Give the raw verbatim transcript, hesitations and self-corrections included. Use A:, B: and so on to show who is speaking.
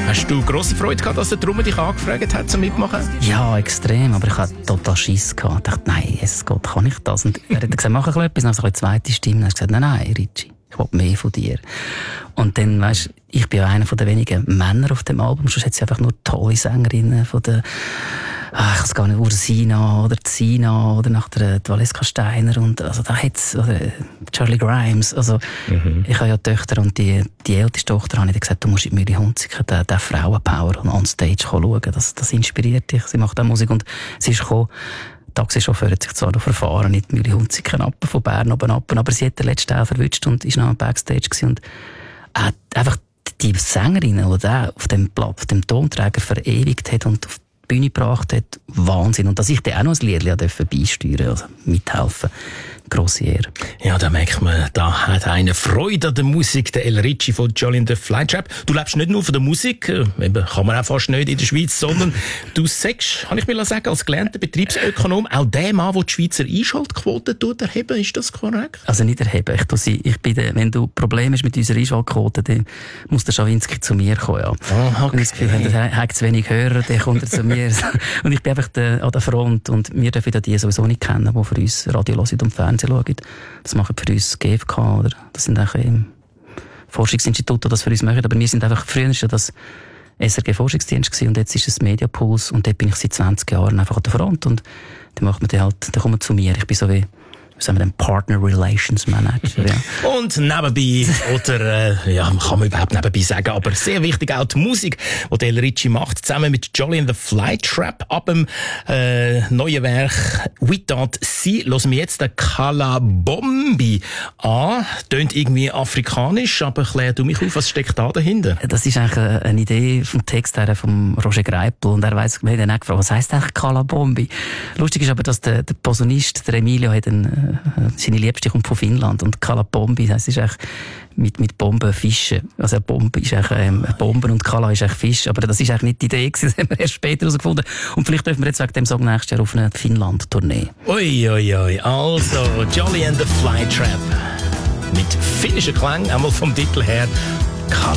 A: Hast du grosse Freude gehabt, dass der Drummer dich angefragt hat, zum Mitmachen?
B: Ja, extrem. Aber ich hatte total Schiss gehabt. Ich dachte, nein, Jesus Gott, kann ich das? Und er hat gesagt, mach ein etwas. Dann habe ich eine zweite Stimme. Dann habe ich gesagt, nein, nein, Richie, ich will mehr von dir. Und dann, weisst, ich bin ja einer der wenigen Männer auf dem Album. Sonst hat sie einfach nur tolle Sängerinnen von der, ach, ich weiß gar nicht, Ursina oder Zina oder nach der Valeska Steiner und, also da hat's, oder Charlie Grimes. Also, mhm. ich habe ja Töchter und die, die älteste Tochter habe ich gesagt, du musst in die Mühle Hunziker, den, den Frauenpower on Stage schauen. Das, das inspiriert dich. Sie macht auch Musik und sie ist gekommen. Der Taxichauffeur hat sich zwar noch verfahren, nicht die Mühle Hunziker ab, von Bern oben ab, aber sie hat den letzten Teil verwünscht und ist noch am Backstage gewesen und hat einfach die Sängerin, die der auf dem Blatt, auf dem Tonträger verewigt hat und auf die Bühne gebracht hat, Wahnsinn. Und dass ich da auch noch ein Liedchen beisteuern durfte, also mithelfen, grosse Ehre.
A: Ja, da merkt man, da hat eine Freude an der Musik, der El Richie von Jolly and the Flytrap. Du lebst nicht nur von der Musik, äh, eben, kann man auch fast nicht in der Schweiz, sondern du sagst, kann ich mir sagen, als gelernter Betriebsökonom, auch der Mann, der die Schweizer Einschaltquote erheben, ist das korrekt?
B: Also nicht erheben, ich, sie, ich bin der, wenn du Probleme hast mit unserer Einschaltquote, dann muss der Schawinski zu mir kommen. Ja.
A: Oh, okay.
B: Wenn ich das Gefühl habe, er hat zu wenig Hörer, dann kommt er zu mir. Und ich bin einfach der, an der Front und wir dürfen die sowieso nicht kennen, die für uns Radio hören und Fernsehen schauen. Das machen für uns G F K, oder? Das sind auch im Forschungsinstitut, die das für uns machen. Aber wir sind einfach, früher war das S R G-Forschungsdienst gewesen, und jetzt ist es Mediapuls und dort bin ich seit zwanzig Jahren einfach an der Front und dann macht man die halt, dann kommen zu mir. Ich bin so wie, wie sagen wir denn, Partner Relations Manager, ja.
A: Und nebenbei, oder, äh, ja, kann man überhaupt nebenbei sagen, aber sehr wichtig auch die Musik, die der Richie macht, zusammen mit Jolly and the Flytrap, ab dem, äh, neuen Werk Without Sie, hören wir jetzt den Kalabombi an. Tönt irgendwie afrikanisch, aber klär du mich auf, was steckt da dahinter?
B: Das ist eigentlich eine Idee vom Text her von Roger Greipel und er weiss, wir haben ihn auch gefragt, was heisst eigentlich Kalabombi? Lustig ist aber, dass der, der Posaunist, der Emilio, hat einen, seine Liebste kommt von Finnland und Kalabombi, das ist eigentlich mit, mit Bomben fischen. Also eine Bombe ist eigentlich ähm, Bomben und Kala ist eigentlich Fisch, aber das ist eigentlich nicht die Idee gewesen, das haben wir erst später herausgefunden. Und vielleicht dürfen wir jetzt wegen dem Song nächstes Jahr auf eine Finnland-Tournee.
A: Ui, ui, ui. Also, Jolly and the Flytrap. Mit finnischen Klang, einmal vom Titel her, Kala.